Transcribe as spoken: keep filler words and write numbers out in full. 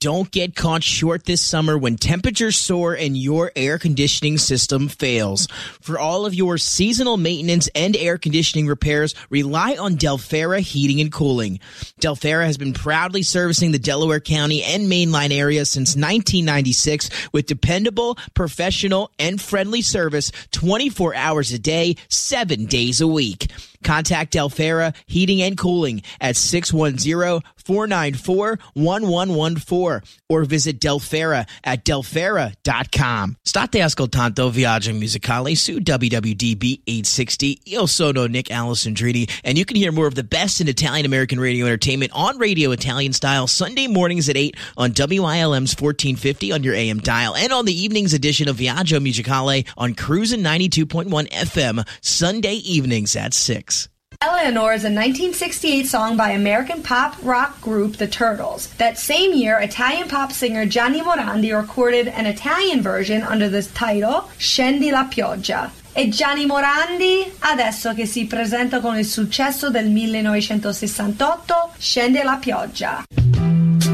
don't get caught short this summer when temperatures soar and your air conditioning system fails. For all of your seasonal maintenance and air conditioning repairs, rely on Delfera Heating and Cooling. Delfera has been proudly servicing the Delaware County and mainline area since nineteen ninety-six with dependable, professional, and friendly service twenty-four hours a day, seven days a week. Contact Delfera Heating and Cooling at six one zero, four nine four, one one one four or visit Delfera at delfera dot com. State ascoltando Viaggio Musicale su W W D B eight sixty. Io sono Nick Alessandrini, and you can hear more of the best in Italian-American radio entertainment on Radio Italian Style Sunday mornings at eight on W I L M's fourteen fifty on your A M dial, and on the evenings edition of Viaggio Musicale on Cruisin' ninety-two point one F M Sunday evenings at six. Eleanor is a nineteen sixty-eight song by American pop rock group The Turtles. That same year, Italian pop singer Gianni Morandi recorded an Italian version under the title Scendi la pioggia. E Gianni Morandi, adesso che si presenta con il successo del millenovecentosessantotto, Scende la pioggia.